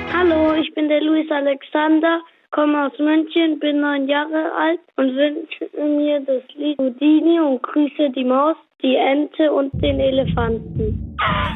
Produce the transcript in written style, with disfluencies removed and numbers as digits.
Hallo, ich bin der Luis Alexander, komme aus München, bin 9 Jahre alt und wünsche mir das Lied Houdini und grüße die Maus, die Ente und den Elefanten.